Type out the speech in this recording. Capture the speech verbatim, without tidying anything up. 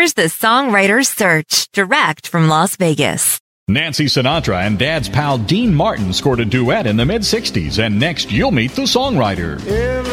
Here's the Songwriter's Search, direct from Las Vegas. Nancy Sinatra and Dad's pal Dean Martin scored a duet in the mid-sixties, and next you'll meet the songwriter.